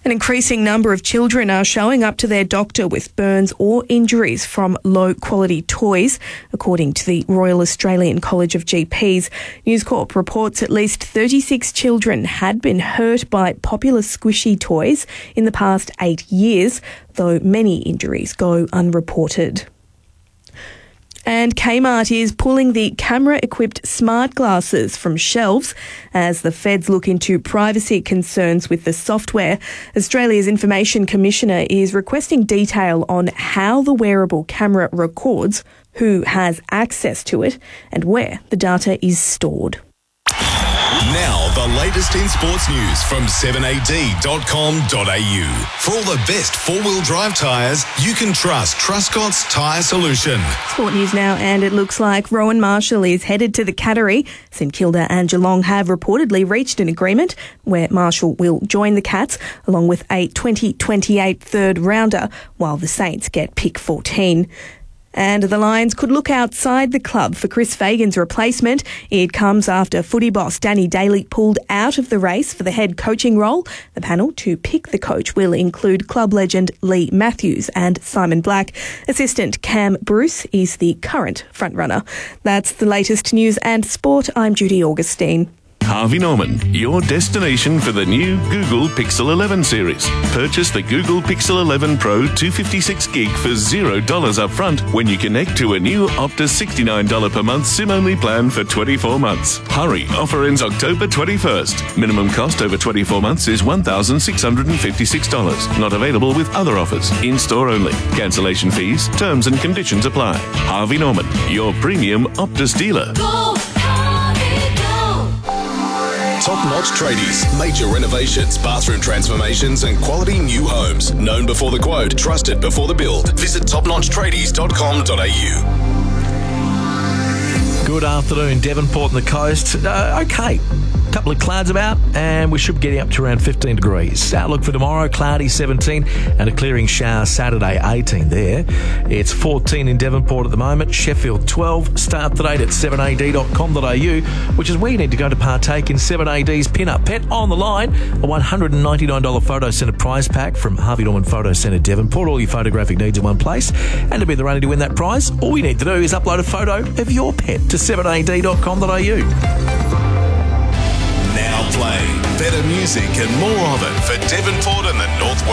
An increasing number of children are showing up to their doctor with burns or injuries from low-quality toys, according to the Royal Australian College of GPs. News Corp reports at least 36 children had been hurt by popular squishy toys in the past 8 years, though many injuries go unreported. And Kmart is pulling the camera-equipped smart glasses from shelves as the feds look into privacy concerns with the software. Australia's Information Commissioner is requesting detail on how the wearable camera records, who has access to it, and where the data is stored. Now, the latest in sports news from 7ad.com.au. For all the best four-wheel drive tyres, you can trust Truscott's Tyre Solution. Sport news now, and it looks like Rowan Marshall is headed to the Cattery. St Kilda and Geelong have reportedly reached an agreement where Marshall will join the Cats along with a 2028 third rounder, while the Saints get pick 14. And the Lions could look outside the club for Chris Fagan's replacement. It comes after footy boss Danny Daly pulled out of the race for the head coaching role. The panel to pick the coach will include club legend Lee Matthews and Simon Black. Assistant Cam Bruce is the current frontrunner. That's the latest news and sport. I'm Judy Augustine. Harvey Norman, your destination for the new Google Pixel 11 series. Purchase the Google Pixel 11 Pro 256 gig for $0 up front when you connect to a new Optus $69 per month SIM-only plan for 24 months. Hurry, offer ends October 21st. Minimum cost over 24 months is $1,656. Not available with other offers. In-store only. Cancellation fees, terms and conditions apply. Harvey Norman, your premium Optus dealer. Top-notch tradies, major renovations, bathroom transformations and quality new homes. Known before the quote, trusted before the build. Visit topnotchtradescom.au. Good afternoon, Devonport and the coast. Okay. Couple of clouds about and we should be getting up to around 15 degrees. Outlook for tomorrow, cloudy 17 and a clearing shower Saturday 18 there. It's 14 in Devonport at the moment, Sheffield 12. Start the date at 7ad.com.au, which is where you need to go to partake in 7AD's Pin-Up Pet on the line. A $199 photo centre prize pack from Harvey Norman Photo Centre Devonport. All your photographic needs in one place. And to be the runner to win that prize, all you need to do is upload a photo of your pet to 7ad.com.au. Now playing better music and more of it for Devonport and the Northwest.